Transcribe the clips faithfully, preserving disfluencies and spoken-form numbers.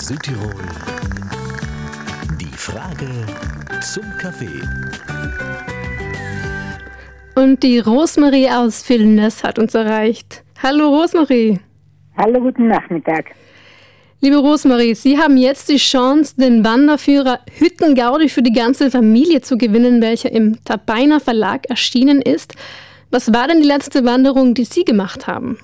Südtirol. Die Frage zum Kaffee. Und die Rosmarie aus Villnes hat uns erreicht. Hallo Rosmarie. Hallo, guten Nachmittag. Liebe Rosmarie, Sie haben jetzt die Chance, den Wanderführer Hüttengaudi für die ganze Familie zu gewinnen, welcher im Tabainer Verlag erschienen ist. Was war denn die letzte Wanderung, die Sie gemacht haben?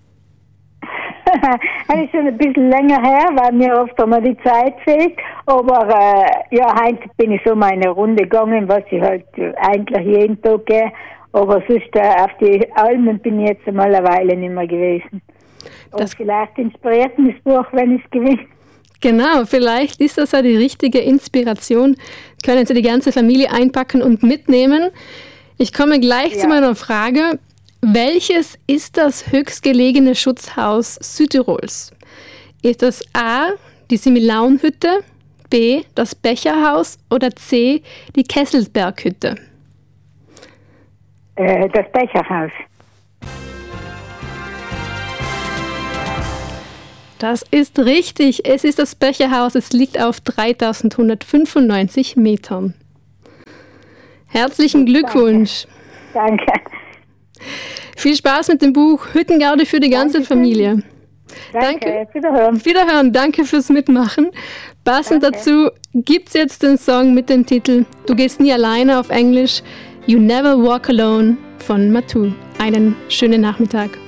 Das ist schon ein bisschen länger her, weil mir oft einmal die Zeit fehlt. Aber äh, ja, heute bin ich so mal eine Runde gegangen, was ich halt eigentlich jeden Tag gehe. Aber sonst äh, auf die Almen bin ich jetzt einmal eine Weile nicht mehr gewesen. Und das vielleicht inspiriert mich das Buch, wenn ich es gewinne. Genau, vielleicht ist das ja die richtige Inspiration. Können Sie die ganze Familie einpacken und mitnehmen. Ich komme gleich ja. zu meiner Frage. Welches ist das höchstgelegene Schutzhaus Südtirols? Ist das A, die Similaunhütte, B, das Becherhaus oder C, die Kesselsberghütte? Äh, das Becherhaus. Das ist richtig. Es ist das Becherhaus. Es liegt auf dreitausendhundertfünfundneunzig Metern. Herzlichen Glückwunsch. Danke. Danke. Viel Spaß mit dem Buch Hüttengaudi für die ganze Dankeschön. Familie. Danke. Danke. Wiederhören. Wiederhören. Danke fürs Mitmachen. Passend Danke. dazu gibt es jetzt den Song mit dem Titel Du gehst nie alleine auf Englisch. You Never Walk Alone von Matou. Einen schönen Nachmittag.